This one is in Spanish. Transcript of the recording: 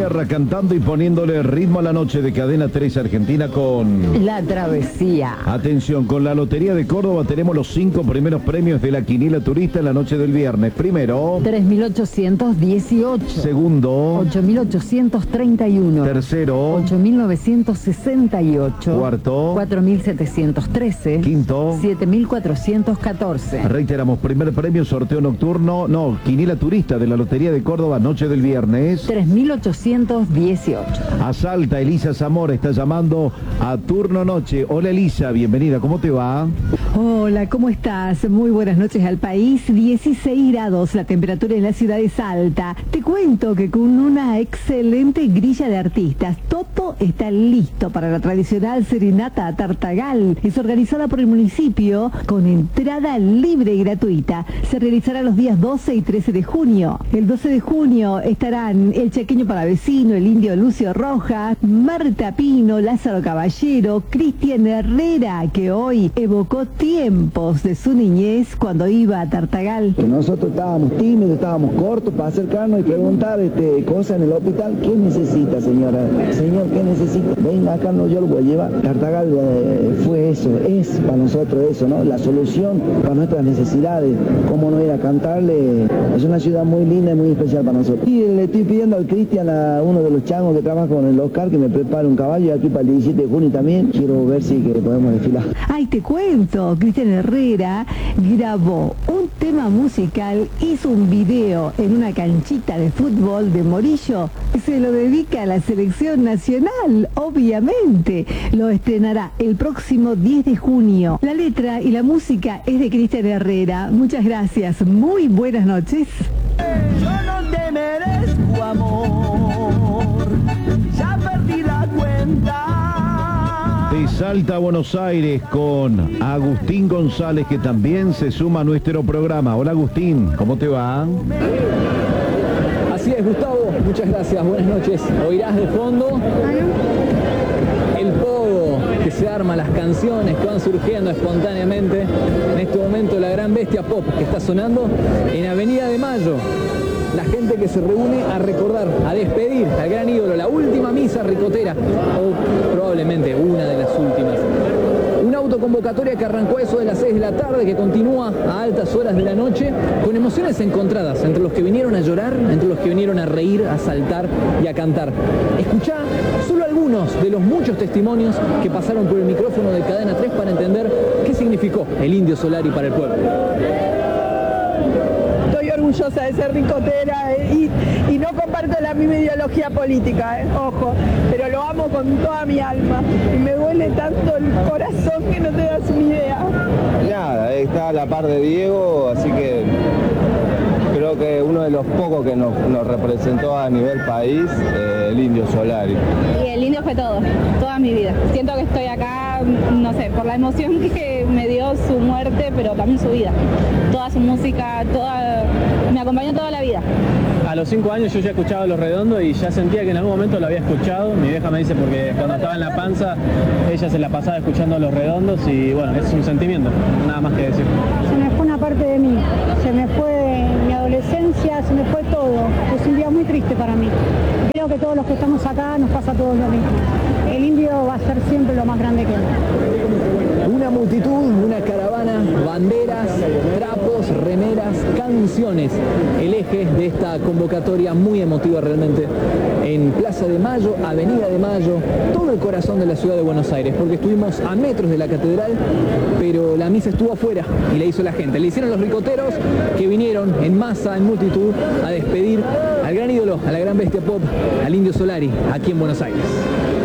Sierra cantando y poniéndole ritmo a la noche de Cadena 3 Argentina con La Travesía. Atención, con la Lotería de Córdoba tenemos los 5 primeros premios de la Quiniela Turista en la noche del viernes. Primero, 3.818. segundo, 8.831. tercero, 8.968. cuarto, 4.713. quinto. 7.414. Reiteramos, primer premio, sorteo nocturno, no, Quiniela Turista de la Lotería de Córdoba, noche del viernes. 3.818. A Salta, Elisa Zamora está llamando a turno noche. Hola Elisa, bienvenida, ¿cómo te va? Hola, ¿cómo estás? Muy buenas noches al país. 16 grados la temperatura en la ciudad de Salta. Te cuento que con una excelente grilla de artistas, todo está listo para la tradicional serenata a Tartagal. Es organizada por el municipio con entrada libre y gratuita. Se realizará los días 12 y 13 de junio. El 12 de junio estarán el Chaqueño Palavecino, el Indio Lucio Rojas, Marta Pino, Lázaro Caballero, Cristian Herrera, que hoy evocó tiempos de su niñez cuando iba a Tartagal. Nosotros estábamos tímidos, estábamos cortos para acercarnos y preguntar cosas en el hospital. ¿Qué necesita, señora? Señor, ¿qué necesita? Venga acá, no, yo lo voy a llevar. Tartagal fue eso, es para nosotros eso, ¿no? La solución para nuestras necesidades. Cómo no ir a cantarle. Es una ciudad muy linda y muy especial para nosotros. Y le estoy pidiendo al Cristian, a uno de los changos que trabaja con el Oscar, que me prepare un caballo. Y aquí para el 17 de junio también quiero ver si que podemos desfilar. Ay, te cuento, Cristian Herrera grabó un tema musical, hizo un video en una canchita de fútbol de Morillo, se lo dedica a la selección nacional, obviamente. Lo estrenará el próximo 10 de junio. La letra y la música es de Cristian Herrera. Muchas gracias, muy buenas noches. Yo no te merezco amor, ya perdí la cuenta. De Salta a Buenos Aires con Agustín González, que también se suma a nuestro programa. Hola Agustín, ¿cómo te va? Así es, Gustavo, muchas gracias, buenas noches. Oirás de fondo el pogo que se arma, las canciones que van surgiendo espontáneamente. En este momento la gran bestia pop que está sonando en Avenida de Mayo. La gente que se reúne a recordar, a despedir al gran ídolo, la última misa ricotera, o probablemente una de las últimas. Una autoconvocatoria que arrancó a eso de las 6 de la tarde, que continúa a altas horas de la noche, con emociones encontradas, entre los que vinieron a llorar, entre los que vinieron a reír, a saltar y a cantar. Escuchá solo algunos de los muchos testimonios que pasaron por el micrófono de Cadena 3 para entender qué significó el Indio Solari para el pueblo. Estoy orgullosa de ser ricotera y no comparto la misma ideología política, ojo, pero lo amo con toda mi alma y me duele tanto el corazón que no te das una idea. Nada, está a la par de Diego, así que creo que uno de los pocos que nos representó a nivel país, el Indio Solari. Y el Indio fue todo, toda mi vida. Siento que estoy acá, no sé, por la emoción que me dio su muerte, pero también su vida. Toda su música, me acompañó toda la vida. A los 5 años yo ya escuchaba Los Redondos y ya sentía que en algún momento lo había escuchado. Mi vieja me dice porque cuando estaba en la panza ella se la pasaba escuchando Los Redondos y bueno, es un sentimiento, nada más que decir. Se me fue una parte de mí, se me fue mi adolescencia, se me fue todo. Es un día muy triste para mí. Creo que todos los que estamos acá nos pasa a todos lo mismo. El Indio va a ser siempre lo más grande que él. Una multitud, una caravana, banderas, trapos, remeras, canciones. El eje de esta convocatoria muy emotiva realmente en Plaza de Mayo, Avenida de Mayo, todo el corazón de la ciudad de Buenos Aires, porque estuvimos a metros de la catedral, pero la misa estuvo afuera y la hizo la gente. Le hicieron los ricoteros que vinieron en masa, en multitud, a despedir al gran ídolo, a la gran bestia pop, al Indio Solari, aquí en Buenos Aires.